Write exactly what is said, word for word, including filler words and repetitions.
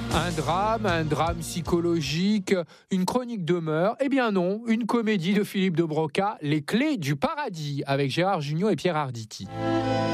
Un drame, un drame psychologique, une chronique de meurtre. Eh bien non, une comédie de Philippe de Broca, Les Clés du Paradis, avec Gérard Jugnot et Pierre Arditi.